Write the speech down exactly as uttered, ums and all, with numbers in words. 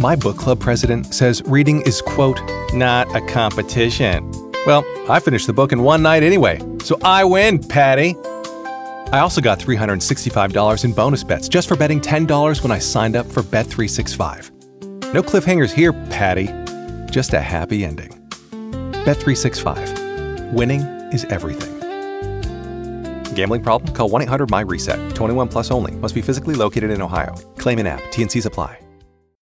My book club president says reading is, quote, not a competition. Well, I finished the book in one night anyway, so I win, Patty. I also got three hundred sixty-five dollars in bonus bets just for betting ten dollars when I signed up for Bet three sixty-five. No cliffhangers here, Patty. Just a happy ending. Bet three sixty-five. Winning is everything. Gambling problem? Call one eight hundred M Y RESET. twenty-one plus only. Must be physically located in Ohio. Claim in app. T and Cs apply.